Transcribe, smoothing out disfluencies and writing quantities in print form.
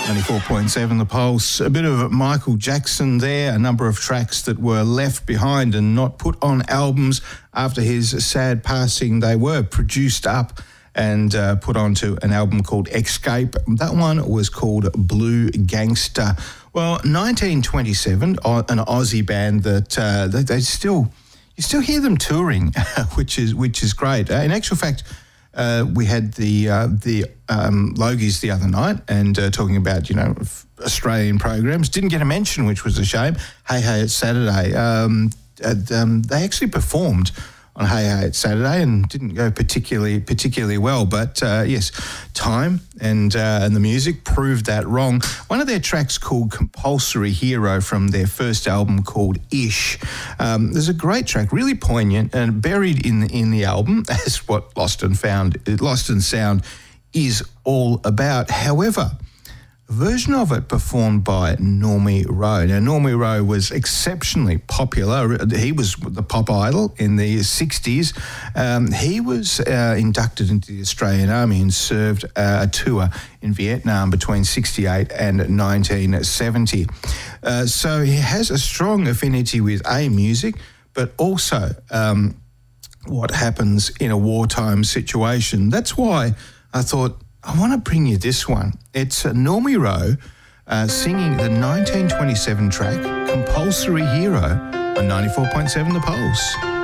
94.7 The Pulse. A bit of Michael Jackson there, a number of tracks that were left behind and not put on albums after his sad passing. They were produced up and put onto an album called Escape. That one was called Blue Gangster. Well, 1927, an Aussie band that they still, you still hear them touring, which is great. In actual fact, we had the Logies the other night and talking about, Australian programs. Didn't get a mention, which was a shame. Hey Hey It's Saturday. They actually performed on Hey Hey It's Saturday and didn't go particularly well. But yes, time and the music proved that wrong. One of their tracks called Compulsory Hero from their first album called Ish. There's a great track, really poignant, and buried in the album as what Lost and Sound is all about. However, a version of it performed by Normie Rowe. Now, Normie Rowe was exceptionally popular. He was the pop idol in the 60s. He was inducted into the Australian Army and served a tour in Vietnam between 68 and 1970. So he has a strong affinity with music, but also what happens in a wartime situation. That's why I thought, I want to bring you this one. It's Normie Rowe singing the 1927 track Compulsory Hero on 94.7 The Pulse.